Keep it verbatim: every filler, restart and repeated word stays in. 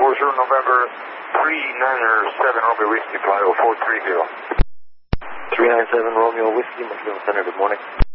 four zero November, three niner seven Romeo Whiskey, fly oh four three zero. three nine seven Romeo Whiskey, McLean Center, good morning.